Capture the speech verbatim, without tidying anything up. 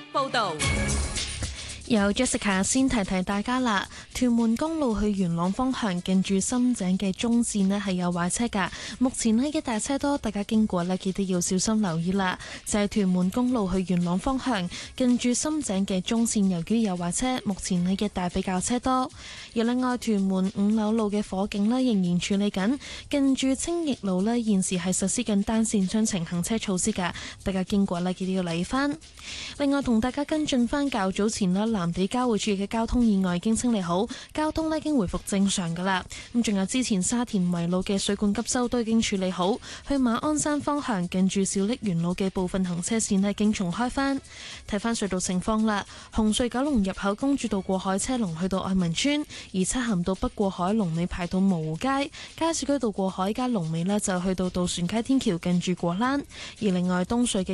報道。 由 Jessica 先提提大家啦，屯門公路去元朗方向近住深井嘅中線呢係有壞車噶，目前呢一大車多，大家經過呢記得要小心留意啦。就係屯門公路去元朗方向近住深井嘅中線，由於有壞車，目前呢一帶比較車多。而另外屯門五柳路嘅火警呢仍然處理緊，近住青益路呢現時係實施緊單線雙程行車措施噶，大家經過呢記得要留意翻。另外同大家跟進翻較早前啦，藍地交匯處嘅交通意外已經清理好，交通呢已經回復正常噶啦。咁仲有之前沙田圍路嘅水管急修都已經處理好，去馬鞍山方向近住小瀝源路嘅部分行車線呢已經重開翻。睇翻隧道情況啦，紅隧九龍入口公主道過海車龍去到愛民村，而漆咸道北過海龍尾排到蕪湖街，加士居道過海加龍尾呢就去到渡船街天橋近住果欄。而另外東隧嘅